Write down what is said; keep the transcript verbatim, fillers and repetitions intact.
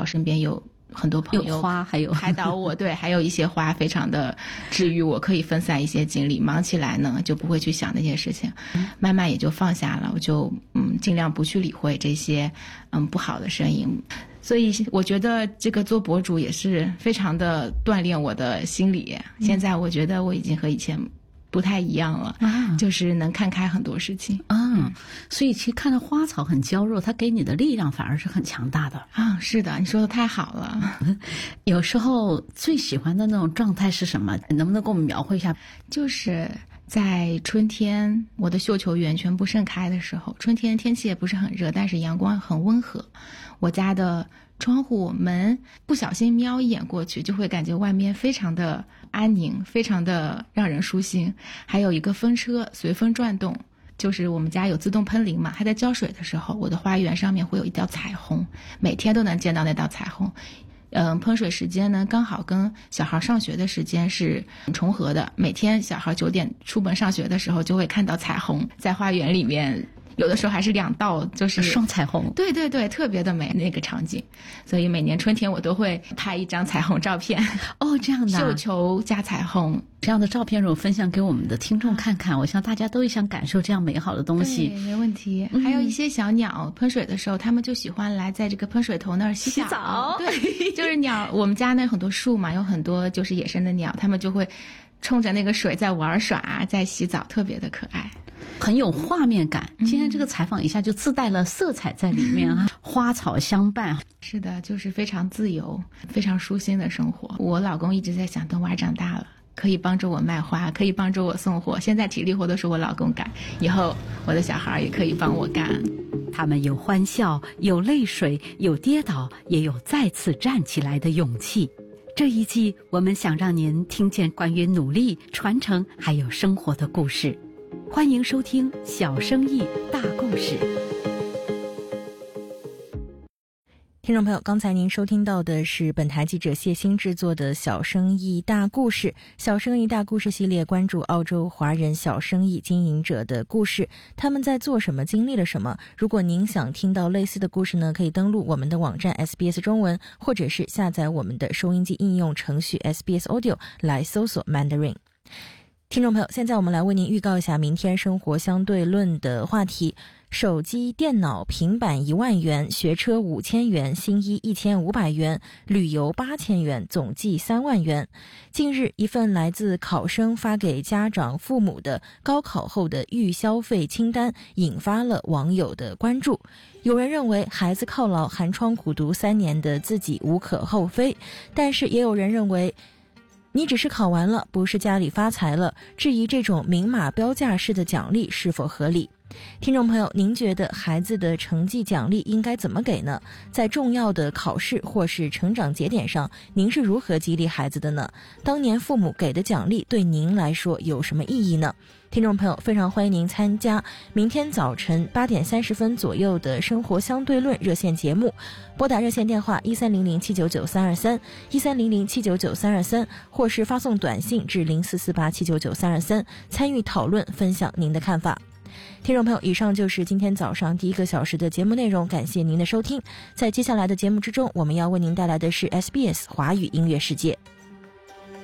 身边有很多朋友有花还有开导我，对，还有一些花非常的治愈我，可以分散一些精力，忙起来呢就不会去想那些事情，嗯、慢慢也就放下了，我就嗯尽量不去理会这些嗯不好的声音。所以我觉得这个做博主也是非常的锻炼我的心理，嗯、现在我觉得我已经和以前不太一样了，啊、就是能看开很多事情啊、嗯。所以其实看到花草很娇弱，它给你的力量反而是很强大的啊。是的，你说的太好了。 有时候最喜欢的那种状态是什么？能不能给我们描绘一下？ 就是在春天，我的绣球园全部盛开的时候，春天天气也不是很热，但是阳光很温和，我家的窗户门不小心瞄一眼过去，就会感觉外面非常的安宁，非常的让人舒心。还有一个风车随风转动，就是我们家有自动喷淋嘛，它在浇水的时候，我的花园上面会有一道彩虹，每天都能见到那道彩虹。嗯，喷水时间呢刚好跟小孩上学的时间是重合的，每天小孩九点出门上学的时候就会看到彩虹在花园里面，有的时候还是两道，就是双彩虹。 对对对，特别的美那个场景。所以每年春天我都会拍一张彩虹照片。 哦，这样的绣球加彩虹这样的照片，如果分享给我们的听众看看，我想大家都想感受这样美好的东西。 对，没问题。嗯、还有一些小鸟喷水的时候，他们就喜欢来在这个喷水头那儿洗澡。 洗澡对，就是鸟。我们家那很多树嘛，有很多就是野生的鸟，他们就会冲着那个水在玩耍，在洗澡，特别的可爱。 很有画面感。今天这个采访一下就自带了色彩在里面啊，嗯、花草相伴。 是的，就是非常自由、非常舒心的生活。我老公一直在想，等娃长大了，可以帮助我卖花，可以帮助我送货。现在体力活都是我老公干，以后我的小孩也可以帮我干。 他们有欢笑，有泪水，有跌倒，也有再次站起来的勇气。这一季，我们想让您听见关于努力、传承还有生活的故事。欢迎收听《小生意大故事》。 听众朋友，刚才您收听到的是本台记者谢欣制作的《小生意大故事》。小生意大故事系列关注澳洲华人小生意经营者的故事，他们在做什么，经历了什么。如果您想听到类似的故事呢，可以登录我们的网站 S B S 中文，或者是下载我们的收音机应用程序 S B S Audio 来搜索 Mandarin。听众朋友，现在我们来为您预告一下明天生活相对论的话题。手机、电脑、平板一万元，学车五千元，新衣一千五百元，旅游八千元，总计三万元。近日，一份来自考生发给家长、父母的高考后的预消费清单，引发了网友的关注。有人认为孩子犒劳寒窗苦读三年的自己无可厚非，但是也有人认为你只是考完了，不是家里发财了，质疑这种明码标价式的奖励是否合理。听众朋友，您觉得孩子的成绩奖励应该怎么给呢？在重要的考试或是成长节点上，您是如何激励孩子的呢？当年父母给的奖励对您来说有什么意义呢？听众朋友，非常欢迎您参加明天早晨八点三十分左右的生活相对论热线节目，拨打热线电话一三零零七九九三二三一三零零七九九三二三，或是发送短信至零四四八七九九三二三，参与讨论，分享您的看法。听众朋友，以上就是今天早上第一个小时的节目内容，感谢您的收听。在接下来的节目之中，我们要为您带来的是 S B S 华语音乐世界。